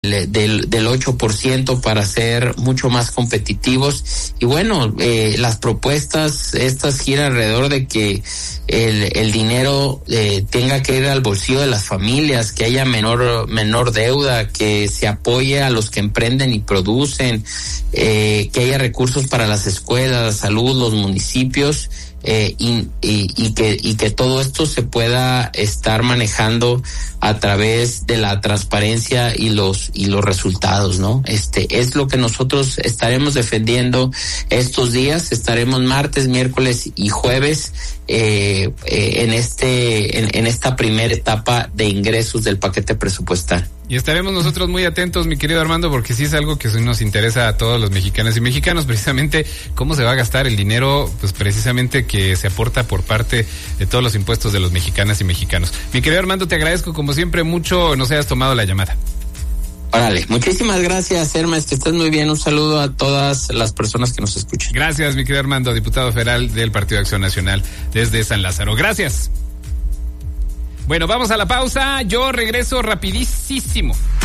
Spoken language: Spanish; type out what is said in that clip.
del 8% para ser mucho más competitivos. Y bueno, las propuestas estas giran alrededor de que el dinero tenga que ir al bolsillo de las familias, que haya menor deuda, que se apoye a los que emprenden y producen, que haya recursos para las escuelas, la salud, los municipios. Y que todo esto se pueda estar manejando a través de la transparencia y los resultados, ¿no? Es lo que nosotros estaremos defendiendo estos días. Estaremos martes, miércoles y jueves en esta primera etapa de ingresos del paquete presupuestal. Y estaremos nosotros muy atentos, mi querido Armando, porque sí es algo que nos interesa a todos los mexicanas y mexicanos, precisamente cómo se va a gastar el dinero, pues precisamente que se aporta por parte de todos los impuestos de los mexicanas y mexicanos. Mi querido Armando, te agradezco como siempre mucho nos hayas tomado la llamada. Órale, muchísimas gracias, Hermes, que estés muy bien. Un saludo a todas las personas que nos escuchan. Gracias, mi querido Armando, diputado federal del Partido de Acción Nacional desde San Lázaro. Gracias. Bueno, vamos a la pausa. Yo regreso rapidísimo.